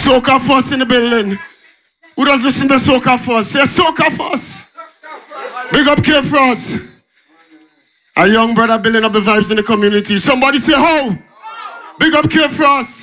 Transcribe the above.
Soca Force in the building. Who does listen to Soca Force? Say Soca Force. Big up K Frost. A young brother building up the vibes in the community. Somebody say ho. Big up K Frost.